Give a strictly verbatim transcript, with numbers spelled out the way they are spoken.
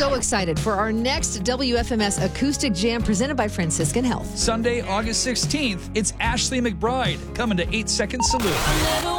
so excited for our next W F M S Acoustic Jam presented by Franciscan Health. Sunday, August sixteenth, it's Ashley McBride coming to eight second Salute.